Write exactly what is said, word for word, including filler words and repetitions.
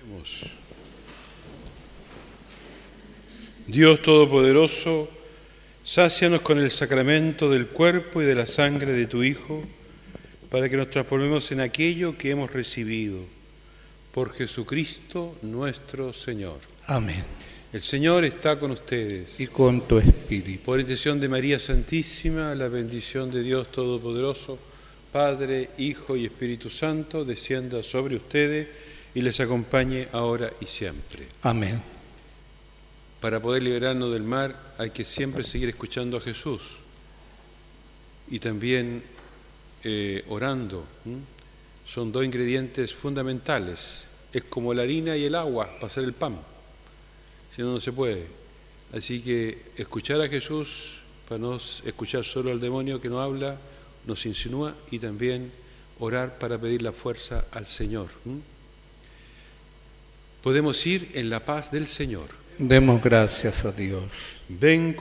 Dios Todopoderoso, sácianos con el sacramento del cuerpo y de la sangre de tu Hijo, para que nos transformemos en aquello que hemos recibido. Por Jesucristo nuestro Señor. Amén. El Señor está con ustedes. Y con tu espíritu. Por intercesión de María Santísima, la bendición de Dios Todopoderoso, Padre, Hijo y Espíritu Santo, descienda sobre ustedes y les acompañe ahora y siempre. Amén. Para poder liberarnos del mal hay que siempre seguir escuchando a Jesús y también eh, orando. ¿Mm? Son dos ingredientes fundamentales. Es como la harina y el agua para hacer el pan. Si no, no se puede. Así que escuchar a Jesús para no escuchar solo al demonio que nos habla, nos insinúa, y también orar para pedir la fuerza al Señor. ¿Mm? Podemos ir en la paz del Señor. Demos gracias a Dios. Ven